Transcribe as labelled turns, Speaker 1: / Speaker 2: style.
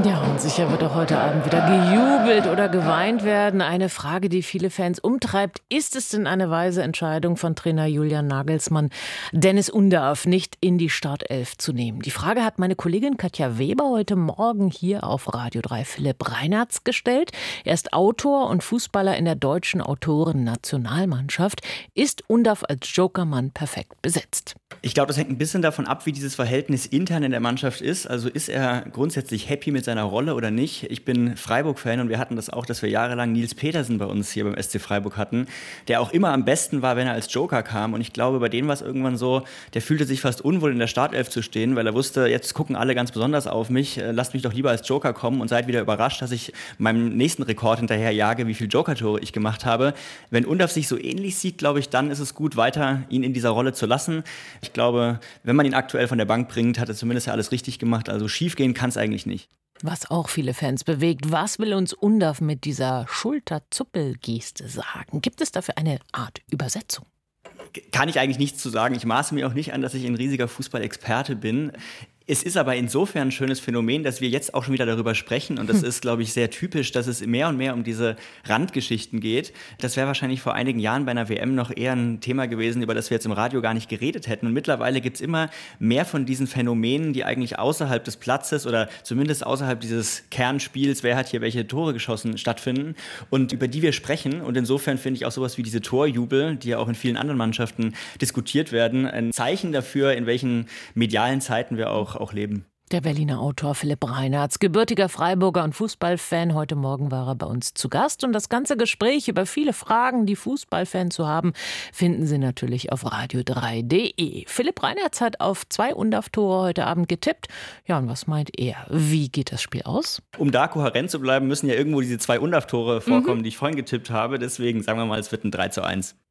Speaker 1: Ja, und sicher wird auch heute Abend wieder gejubelt oder geweint werden. Eine Frage, die viele Fans umtreibt. Ist es denn eine weise Entscheidung von Trainer Julian Nagelsmann, Deniz Undav nicht in die Startelf zu nehmen? Die Frage hat meine Kollegin Katja Weber heute Morgen hier auf Radio 3 Philipp Reinartz gestellt. Er ist Autor und Fußballer in der deutschen Autoren-Nationalmannschaft. Ist Undav als Jokermann perfekt besetzt?
Speaker 2: Ich glaube, das hängt ein bisschen davon ab, wie dieses Verhältnis intern in der Mannschaft ist. Also ist er grundsätzlich happy mit seiner Rolle oder nicht? Ich bin Freiburg-Fan und wir hatten das auch, dass wir jahrelang Nils Petersen bei uns hier beim SC Freiburg hatten, der auch immer am besten war, wenn er als Joker kam. Und ich glaube, bei dem war es irgendwann so, der fühlte sich fast unwohl, in der Startelf zu stehen, weil er wusste, jetzt gucken alle ganz besonders auf mich, lasst mich doch lieber als Joker kommen und seid wieder überrascht, dass ich meinem nächsten Rekord hinterherjage, wie viele Joker-Tore ich gemacht habe. Wenn Undav sich so ähnlich sieht, glaube ich, dann ist es gut, weiter ihn in dieser Rolle zu lassen. Ich glaube, wenn man ihn aktuell von der Bank bringt, hat er zumindest ja alles richtig gemacht. Also schief gehen kann es eigentlich nicht.
Speaker 1: Was auch viele Fans bewegt. Was will uns Undav mit dieser Schulterzuppelgeste sagen? Gibt es dafür eine Art Übersetzung?
Speaker 2: Kann ich eigentlich nichts zu sagen. Ich maße mir auch nicht an, dass ich ein riesiger Fußballexperte bin. Es ist aber insofern ein schönes Phänomen, dass wir jetzt auch schon wieder darüber sprechen. Und das ist, glaube ich, sehr typisch, dass es mehr und mehr um diese Randgeschichten geht. Das wäre wahrscheinlich vor einigen Jahren bei einer WM noch eher ein Thema gewesen, über das wir jetzt im Radio gar nicht geredet hätten. Und mittlerweile gibt es immer mehr von diesen Phänomenen, die eigentlich außerhalb des Platzes oder zumindest außerhalb dieses Kernspiels, wer hat hier welche Tore geschossen, stattfinden und über die wir sprechen. Und insofern finde ich auch sowas wie diese Torjubel, die ja auch in vielen anderen Mannschaften diskutiert werden, ein Zeichen dafür, in welchen medialen Zeiten wir auch leben.
Speaker 1: Der Berliner Autor Philipp Reinartz, gebürtiger Freiburger und Fußballfan. Heute Morgen war er bei uns zu Gast. Und das ganze Gespräch über viele Fragen, die Fußballfans zu haben, finden Sie natürlich auf radio3.de. Philipp Reinartz hat auf 2 Undav-Tore heute Abend getippt. Ja, und was meint er? Wie geht das Spiel aus?
Speaker 2: Um da kohärent zu bleiben, müssen ja irgendwo diese 2 Undav-Tore vorkommen, die ich vorhin getippt habe. Deswegen sagen wir mal, es wird ein 3:1.